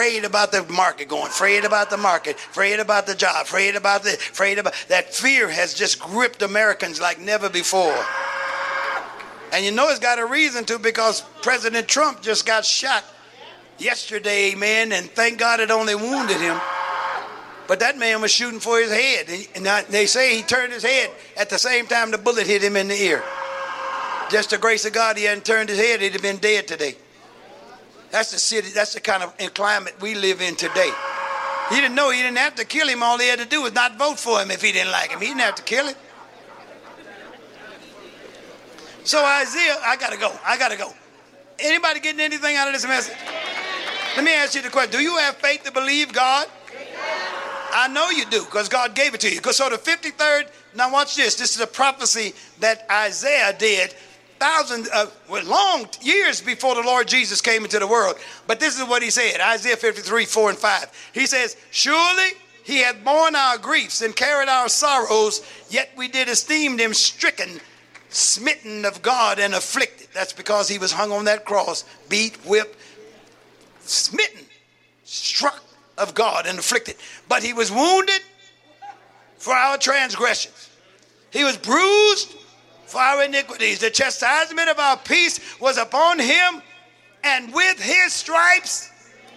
afraid about the market going, afraid about the market, afraid about the job, afraid about that fear has just gripped Americans like never before. And you know it's got a reason to, because President Trump just got shot yesterday, amen, and thank God it only wounded him. But that man was shooting for his head. And they say he turned his head at the same time the bullet hit him in the ear. Just the grace of God, he hadn't turned his head, he'd have been dead today. That's the city, that's the kind of climate we live in today. He didn't know he didn't have to kill him. All he had to do was not vote for him if he didn't like him. He didn't have to kill him. So Isaiah, I gotta go. Anybody getting anything out of this message? Let me ask you the question. Do you have faith to believe God? I know you do, because God gave it to you. So the 53rd, now watch this. This is a prophecy that Isaiah did long years before the Lord Jesus came into the world. But this is what he said, Isaiah 53, 4 and 5. He says, surely he hath borne our griefs and carried our sorrows, yet we did esteem him stricken, smitten of God and afflicted. That's because he was hung on that cross, beat, whipped, smitten, struck of God and afflicted. But he was wounded for our transgressions. He was bruised for our iniquities. The chastisement of our peace was upon him, and with his stripes,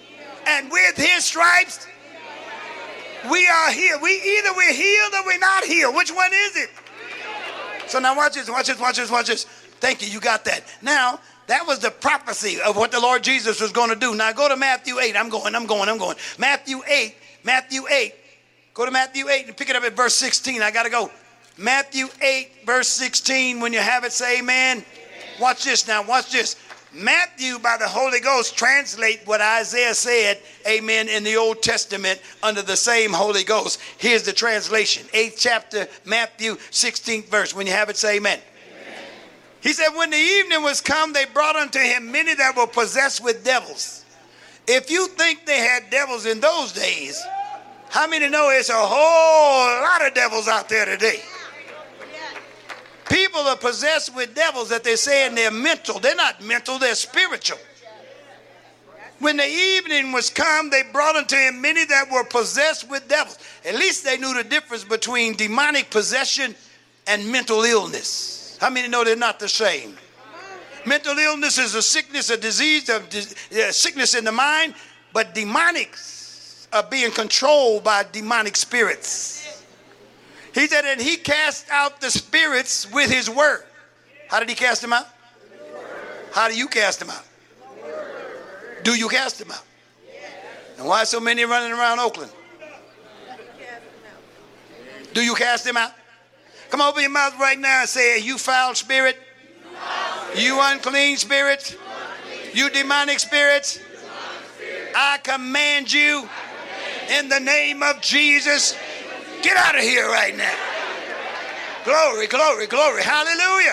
we are healed. Either we're healed or we're not healed. Which one is it? So now watch this. Thank you, you got that. Now, that was the prophecy of what the Lord Jesus was going to do. Now go to Matthew 8. I'm going. Matthew 8. Go to Matthew 8 and pick it up at verse 16. I got to go. Matthew 8, verse 16. When you have it, say amen. Amen. Watch this now. Watch this. Matthew, by the Holy Ghost, translate what Isaiah said, amen, in the Old Testament under the same Holy Ghost. Here's the translation. 8th chapter, Matthew, 16th verse. When you have it, say amen. He said, when the evening was come, they brought unto him many that were possessed with devils. If you think they had devils in those days, how many know it's a whole lot of devils out there today? People are possessed with devils that they're saying they're mental. They're not mental, they're spiritual. When the evening was come, they brought unto him many that were possessed with devils. At least they knew the difference between demonic possession and mental illness. How many know they're not the same? Mental illness is a sickness, a disease, sickness in the mind, but demonics are being controlled by demonic spirits. He said, and he cast out the spirits with his word. How did he cast them out? How do you cast them out? Do you cast them out? And why so many running around Oakland? Do you cast them out? Come on, open your mouth right now and say, you foul spirit, you unclean spirits, you demonic spirits, I command you in the name of Jesus, get out of here right now. Glory, glory, glory. Hallelujah.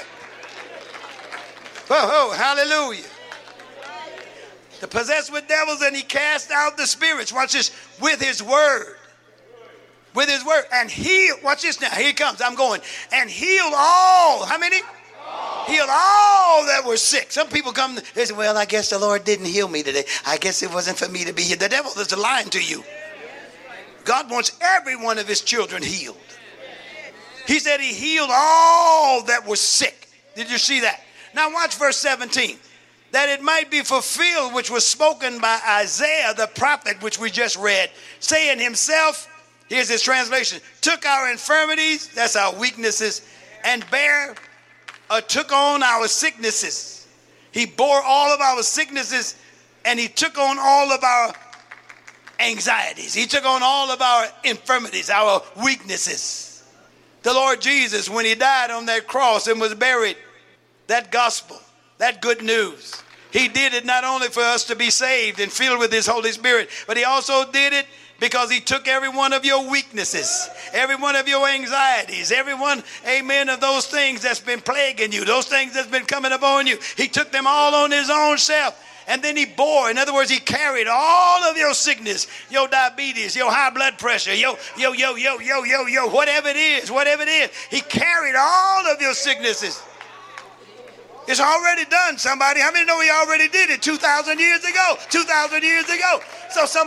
Oh, hallelujah. The possessed with devils, and he cast out the spirits. Watch this. With his word. With his word. And healed. Watch this now. Here it comes. I'm going. And healed all. How many? All. Healed all that were sick. Some people come. They say, well, I guess the Lord didn't heal me today. I guess it wasn't for me to be here. The devil is lying to you. God wants every one of his children healed. He said he healed all that were sick. Did you see that? Now watch verse 17. That it might be fulfilled which was spoken by Isaiah the prophet, which we just read, saying himself, here's his translation, took our infirmities, that's our weaknesses, and took on our sicknesses. He bore all of our sicknesses, and he took on all of our anxieties. He took on all of our infirmities, our weaknesses. The Lord Jesus, when he died on that cross and was buried, that gospel, that good news, he did it not only for us to be saved and filled with his Holy Spirit, but he also did it because he took every one of your weaknesses, every one of your anxieties, every one, amen, of those things that's been plaguing you, those things that's been coming upon you. He took them all on his own self. And then he bore, in other words, he carried all of your sickness, your diabetes, your high blood pressure, whatever it is. He carried all of your sicknesses. It's already done, somebody. How many know he already did it 2,000 years ago? 2,000 years ago. So some